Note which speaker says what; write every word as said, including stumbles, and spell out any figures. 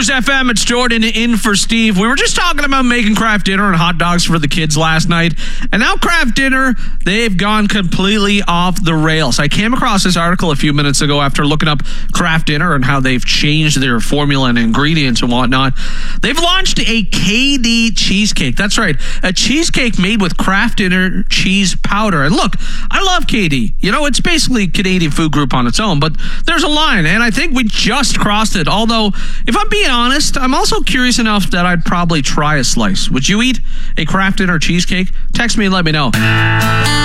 Speaker 1: Cruise F M, it's Jordan in for Steve. We were just talking about making Kraft Dinner and hot dogs for the kids last night. And now Kraft Dinner, they've gone completely off the rails. I came across this article a few minutes ago after looking up Kraft Dinner and how they've changed their formula and ingredients and whatnot. They've launched a K D cheesecake. That's right, a cheesecake made with Kraft Dinner cheese powder. And look, I love K D. You know, it's basically a Canadian food group on its own, but there's a line, and I think we just crossed it. Although, if I'm being honest, I'm also curious enough that I'd probably try a slice. Would you eat a Kraft Dinner cheesecake? Text me and let me know.